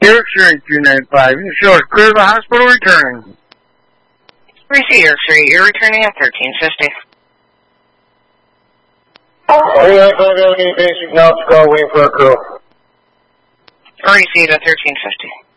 Eric Street 295. You show us clear to the hospital returning. Receive Eric Street. You're returning at 1350. Alright, I'm going to basic now to call waiting for a crew. Receive at 1350.